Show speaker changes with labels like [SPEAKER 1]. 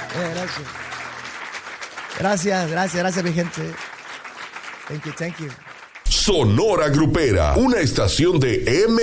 [SPEAKER 1] Gracias, mi gente. Thank you.
[SPEAKER 2] Sonora Grupera, una estación de